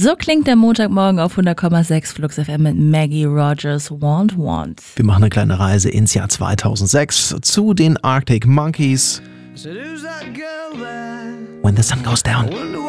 So klingt der Montagmorgen auf 100,6 Flux FM mit Maggie Rogers, Want. Wir machen eine kleine Reise ins Jahr 2006 zu den Arctic Monkeys. When the Sun Goes Down.